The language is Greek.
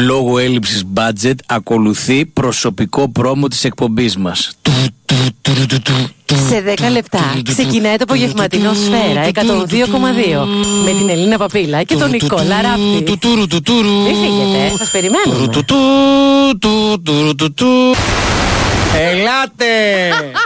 λόγω έλλειψης budget ακολουθεί προσωπικό πρόμο της εκπομπής μας. Σε 10 λεπτά ξεκινάει το απογευματινό Σφαίρα 102,2 με την Ελίνα Παπίλα και τον Νικόλα Ράπτη. Μην φύγετε, σας περιμένουμε. Ελάτε!